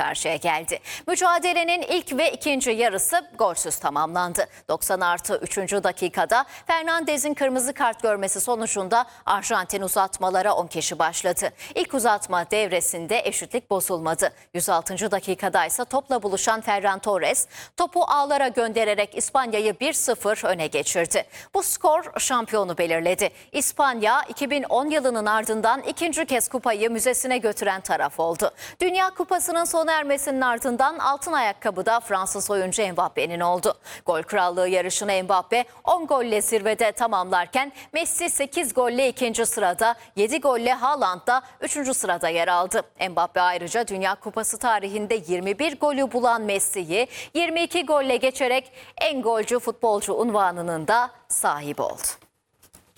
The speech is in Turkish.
karşıya geldi. Mücadelenin ilk ve ikinci yarısı golsüz tamamlandı. 90+3. dakikada Fernandez'in kırmızı kart görmesi sonucunda Arjantin uzatmalara 10 kişi başladı. İlk uzatma devresinde eşitlik bozulmadı. 106. dakikada ise topla buluşan Ferran Torres topu ağlara göndererek İspanya'yı 1-0 öne geçirdi. Bu skor şampiyonu belirledi. İspanya 2010 yılının ardından ikinci kez kupayı müzesine götüren taraf oldu. Dünya Kupası'nın sona ermesinin ardından altın ayakkabı da Fransız oyuncu Mbappe'nin oldu. Gol krallığı yarışını Mbappe 10 golle zirvede tamamlarken Messi 8 golle ikinci sırada, 7 golle Haaland da 3. sırada yer aldı. Mbappe ayrıca Dünya Kupası tarihinde 21 golü bulan Messi'yi 22 golle geçerek en golcü futbolcu unvanının da sahibi oldu.